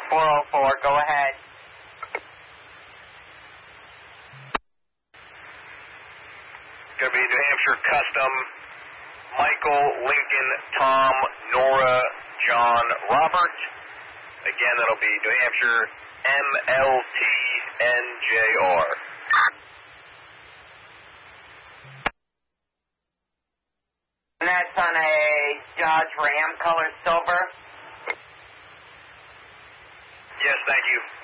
404, go ahead. Going to be New Hampshire Custom, Michael, Lincoln, Tom, Nora, John, Robert. Again, that'll be New Hampshire MLTNJR. And that's on a Dodge Ram color silver? Yes, thank you.